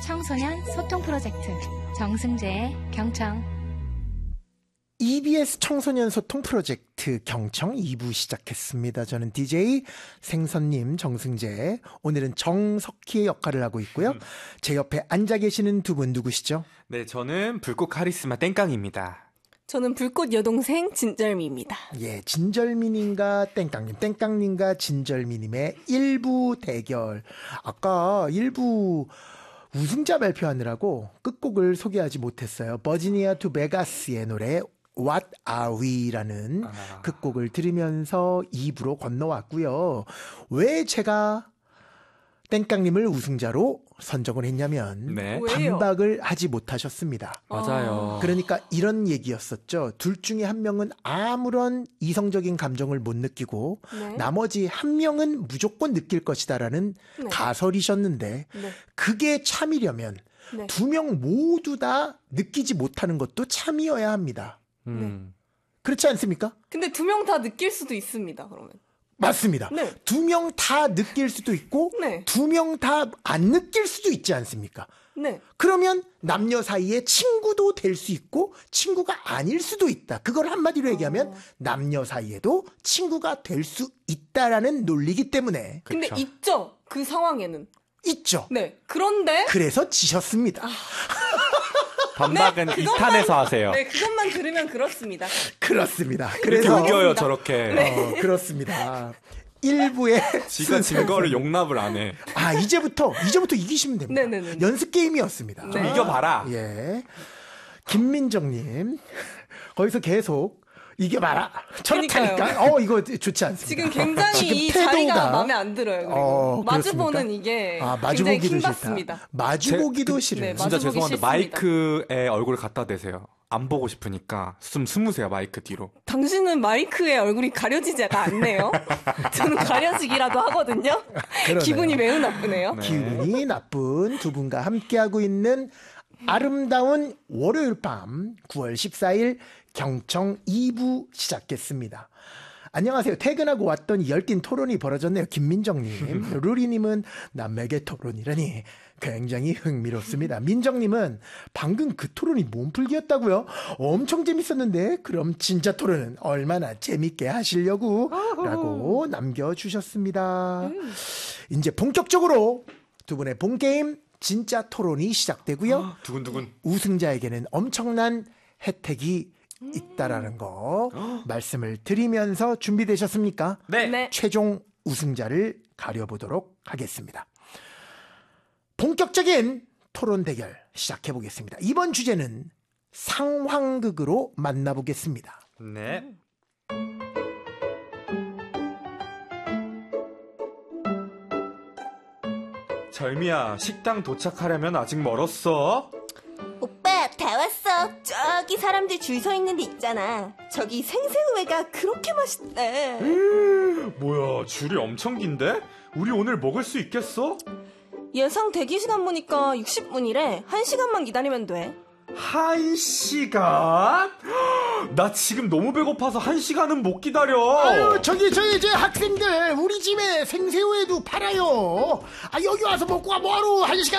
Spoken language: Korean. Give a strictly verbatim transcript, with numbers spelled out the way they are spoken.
청소년 소통 프로젝트 정승재의 경청. 이비에스 청소년 소통 프로젝트 경청 이 부 시작했습니다. 저는 디제이 생선님 정승재, 오늘은 정석희의 역할을 하고 있고요. 음. 제 옆에 앉아 계시는 두 분 누구시죠? 네, 저는 불꽃 카리스마 땡깡입니다. 저는 불꽃 여동생 진절미입니다. 예, 진절미님과 땡깡님, 땡깡님과 진절미님의 일 부 대결. 아까 일 부 우승자 발표하느라고 끝곡을 소개하지 못했어요. 버지니아 투 베가스의 노래 What Are We라는 아. 끝곡을 들으면서 이 부로 건너왔고요. 왜 제가 땡깡님을 우승자로 선정을 했냐면 네. 반박을 하지 못하셨습니다. 맞아요. 그러니까 이런 얘기였었죠. 둘 중에 한 명은 아무런 이성적인 감정을 못 느끼고 네. 나머지 한 명은 무조건 느낄 것이다라는 네. 가설이셨는데 네. 그게 참이려면 네. 두 명 모두 다 느끼지 못하는 것도 참이어야 합니다. 음. 네. 그렇지 않습니까? 근데 두 명 다 느낄 수도 있습니다. 그러면. 맞습니다. 네. 두 명 다 느낄 수도 있고 네. 두 명 다 안 느낄 수도 있지 않습니까? 네. 그러면 남녀 사이에 친구도 될 수 있고 친구가 아닐 수도 있다. 그걸 한마디로 얘기하면 어... 남녀 사이에도 친구가 될 수 있다라는 논리이기 때문에. 근데 그쵸. 있죠. 그 상황에는. 있죠. 네. 그런데 그래서 지셨습니다. 아... 반박은 네, 이 탄에서 하세요. 네, 그것만 들으면 그렇습니다. 그렇습니다. 그래서 우겨요 저렇게. 네. 어, 그렇습니다. 일부에 지가 진 거를 용납을 안 해. 아, 이제부터 이제부터 이기시면 됩니다. 네네네. 연습 게임이었습니다. 좀 네. 이겨봐라. 예, 김민정님 거기서 계속 이겨봐라. 저렇다니까. 어, 이거 좋지 않습니다. 지금 굉장히 지금 이 태도가... 자리가 마음에 안 들어요. 그리고 어, 마주보는 이게 아, 굉장히 마주보기도 킹받습니다. 싫다. 마주보기도 그, 싫어요. 네, 진짜 마주보기 죄송한데 싫습니다. 마이크에 얼굴을 갖다 대세요. 안 보고 싶으니까 숨 숨으세요 마이크 뒤로. 당신은 마이크에 얼굴이 가려지지가 않네요. 저는 가려지기라도 하거든요. 그러네요. 기분이 매우 나쁘네요. 네. 기분이 나쁜 두 분과 함께하고 있는 아름다운 월요일 밤 구월 십사일 경청 이 부 시작했습니다. 안녕하세요. 퇴근하고 왔더니 열띤 토론이 벌어졌네요. 김민정님. 루리님은 남매계 토론이라니 굉장히 흥미롭습니다. 민정님은 방금 그 토론이 몸풀기였다고요? 엄청 재밌었는데 그럼 진짜 토론은 얼마나 재밌게 하시려고? 라고 남겨주셨습니다. 이제 본격적으로 두 분의 본게임 진짜 토론이 시작되고요. 두근두근. 우승자에게는 엄청난 혜택이 있다라는 거 말씀을 드리면서 준비되셨습니까? 네. 네. 최종 우승자를 가려보도록 하겠습니다. 본격적인 토론 대결 시작해 보겠습니다. 이번 주제는 상황극으로 만나보겠습니다. 네. 절미야, 식당 도착하려면 아직 멀었어? 오빠, 다 왔어. 저기 사람들 줄 서 있는 데 있잖아. 저기 생새우회가 그렇게 맛있대. 음, 뭐야, 줄이 엄청 긴데? 우리 오늘 먹을 수 있겠어? 예상 대기 시간 보니까 육십 분이래. 한 시간만 기다리면 돼. 한 시간? 나 지금 너무 배고파서 한 시간은 못 기다려. 아유, 저기 저기 이제 학생들 우리 집에 생새우회도 팔아요. 아, 여기 와서 먹고 가 뭐하러 한 시간